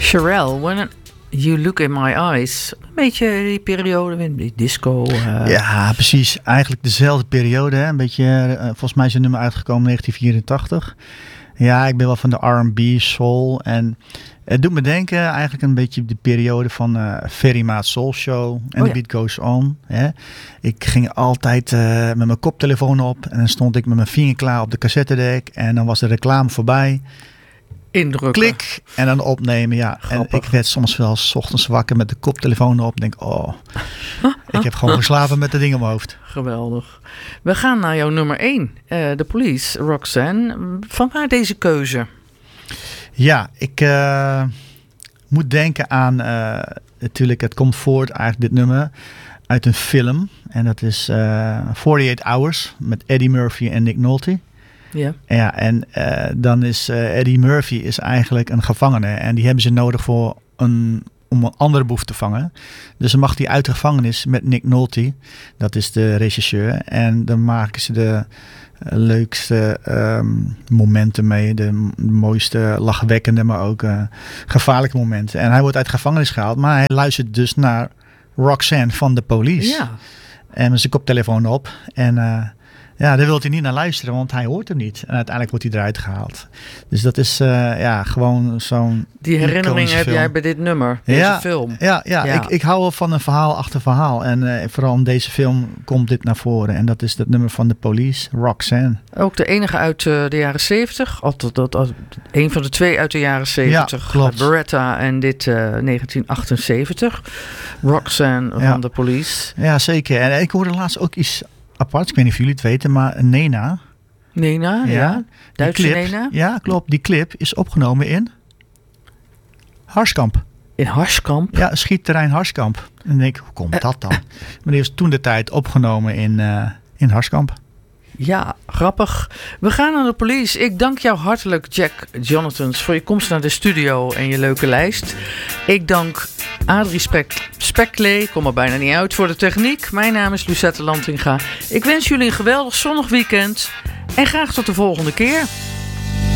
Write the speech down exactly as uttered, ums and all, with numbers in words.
Cherelle, When You Look in My Eyes. Een beetje die periode, die disco. Uh... Ja, precies. Eigenlijk dezelfde periode. Hè? Een beetje, uh, volgens mij is het nummer uitgekomen in negentien vierentachtig. Ja, ik ben wel van de R en B, soul. En het doet me denken eigenlijk een beetje op de periode van uh, Ferry Maat Soul Show. En oh, The ja. Beat Goes On. Hè? Ik ging altijd uh, met mijn koptelefoon op. En dan stond ik met mijn vinger klaar op de cassettedek. En dan was de reclame voorbij. Indrukken. Klik en dan opnemen, ja. Grappig. En ik werd soms wel 's ochtends wakker met de koptelefoon op. Denk, oh, ik heb gewoon geslapen met de ding op mijn hoofd. Geweldig. We gaan naar jouw nummer één. Uh, The Police, Roxanne. Vanwaar deze keuze? Ja, ik uh, moet denken aan, uh, natuurlijk, het komt voort eigenlijk dit nummer uit een film. En dat is uh, forty-eight Hours met Eddie Murphy en Nick Nolte. Ja. Ja, en uh, dan is uh, Eddie Murphy is eigenlijk een gevangene. En die hebben ze nodig voor een, om een andere boef te vangen. Dus dan mag hij uit de gevangenis met Nick Nolte. Dat is de regisseur. En dan maken ze de uh, leukste um, momenten mee. De, de mooiste lachwekkende, maar ook uh, gevaarlijke momenten. En hij wordt uit de gevangenis gehaald. Maar hij luistert dus naar Roxanne van The Police. Ja. En met zijn koptelefoon op. En uh, ja, daar wil hij niet naar luisteren, want hij hoort hem niet. En uiteindelijk wordt hij eruit gehaald. Dus dat is uh, ja, gewoon zo'n Die herinnering heb film. jij bij dit nummer, deze ja, film. Ja, ja, Ja. Ik, ik hou wel van een verhaal achter verhaal. En uh, vooral in deze film komt dit naar voren. En dat is het nummer van The Police, Roxanne. Ook de enige uit uh, de jaren zeventig. Altijd dat, dat, een van de twee uit de jaren zeventig. Ja, klopt. Beretta en dit uh, negentien achtenzeventig. Roxanne Ja. van The Police. Ja, zeker. En ik hoorde laatst ook iets apart. Ik weet niet of jullie het weten, maar Nena. Nena, ja. ja. Duitse die clip, Nena. Ja, klopt. Die clip is opgenomen in Harskamp. In Harskamp? Ja, schietterrein Harskamp. En dan denk ik, hoe komt dat dan? Maar die is toen de tijd opgenomen in, uh, in Harskamp. Ja, grappig. We gaan naar de police. Ik dank jou hartelijk, Jack Jonathans, voor je komst naar de studio en je leuke lijst. Ik dank Adrie Spek- Speklee, ik kom er bijna niet uit, voor de techniek. Mijn naam is Lucette Lantinga. Ik wens jullie een geweldig zonnig weekend en graag tot de volgende keer.